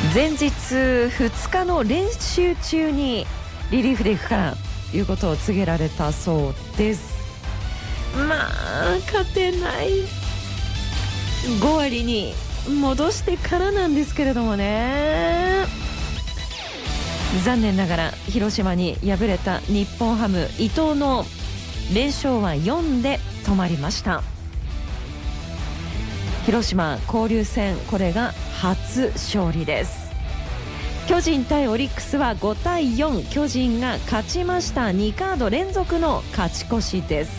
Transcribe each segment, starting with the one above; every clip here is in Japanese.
前日2日の練習中にリリーフで行くからということを告げられたそうです。勝てない5割に戻してからなんですけれどもね。残念ながら広島に敗れた日本ハム伊藤の連勝は4で止まりました。広島交流戦、これが初勝利です。巨人対オリックスは5対4、巨人が勝ちました。2カード連続の勝ち越しです。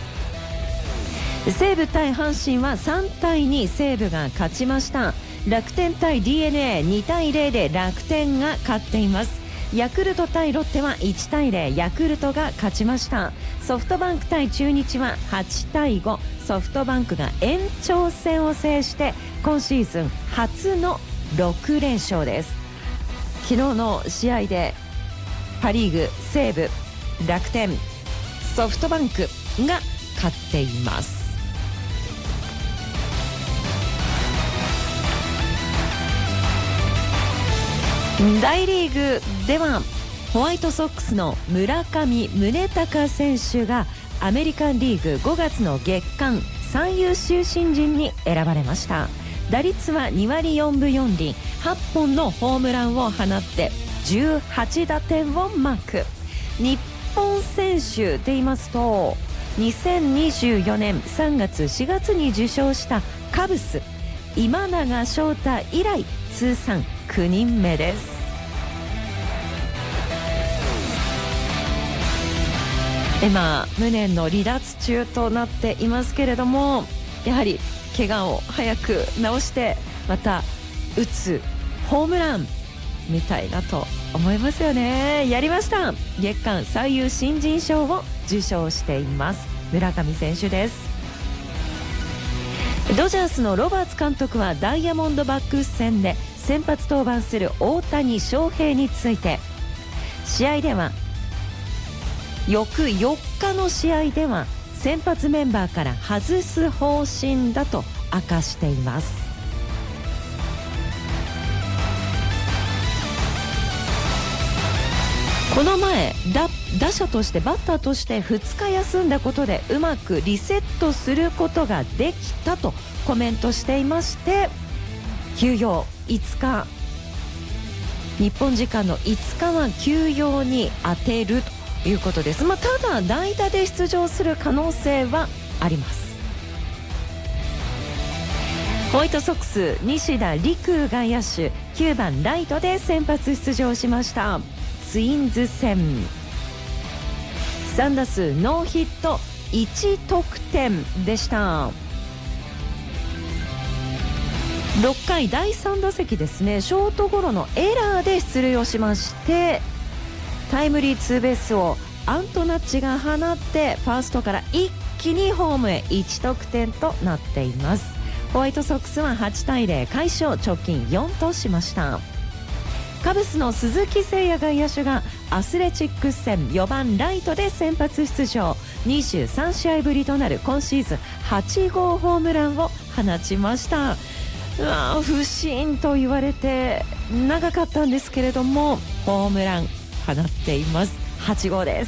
西武対阪神は3対2、西武が勝ちました。楽天対 DNA2 対0で楽天が勝っています。ヤクルト対ロッテは1対0、ヤクルトが勝ちました。ソフトバンク対中日は8対5、ソフトバンクが延長戦を制して今シーズン初の6連勝です。昨日の試合でパ・リーグ、西武、楽天、ソフトバンクが勝っています。大リーグではホワイトソックスの村上宗隆選手がアメリカンリーグ5月の月間最優秀新人に選ばれました。打率は2割4分4厘、8本のホームランを放って18打点をマーク。日本選手で言いますと2024年3月4月に受賞したカブス今永昇太以来通算9人目です。今無念の離脱中となっていますけれども、やはり怪我を早く治してまた打つホームランみたいなと思いますよね。やりました。月間最優新人賞を受賞しています村上選手です。ドジャースのロバーツ監督はダイヤモンドバックス戦で先発登板する大谷翔平について、試合では翌4日の試合では先発メンバーから外す方針だと明かしています。この前打者としてバッターとして2日休んだことでうまくリセットすることができたとコメントしていまして、休養5日、日本時間の5日は休養に充てるということです。ただ代打で出場する可能性はあります。ホワイトソックス西田陸外野手9番ライトで先発出場しました。ツインズ戦3打数ノーヒット1得点でした。6回第3打席ですね、ショートゴロのエラーで出塁をしましてタイムリーツーベースをアントナッチが放ってファーストから一気にホームへ1得点となっています。ホワイトソックスは8対0快勝、直近4としました。カブスの鈴木誠也外野手がアスレチックス戦4番ライトで先発出場、23試合ぶりとなる今シーズン8号ホームランを放ちました。不振と言われて長かったんですけれどもホームラン放っています。8号です。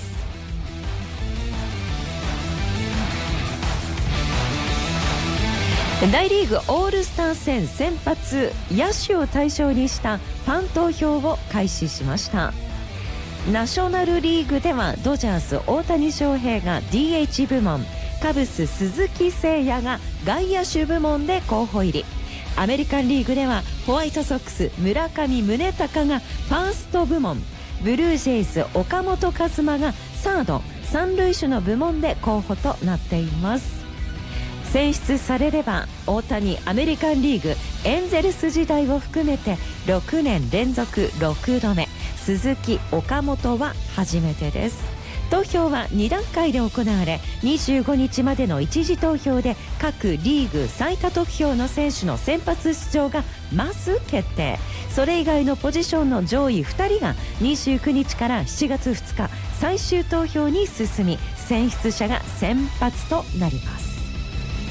大リーグオールスター戦先発野手を対象にしたファン投票を開始しました。ナショナルリーグではドジャース大谷翔平が DH 部門、カブス鈴木誠也が外野手部門で候補入り。アメリカンリーグではホワイトソックス村上宗隆がファースト部門、ブルージェイズ岡本和真がサード三塁手の部門で候補となっています。選出されれば大谷アメリカンリーグエンゼルス時代を含めて6年連続6度目、鈴木岡本は初めてです。投票は2段階で行われ25日までの一次投票で各リーグ最多得票の選手の先発出場がまず決定。それ以外のポジションの上位2人が29日から7月2日最終投票に進み選出者が先発となります。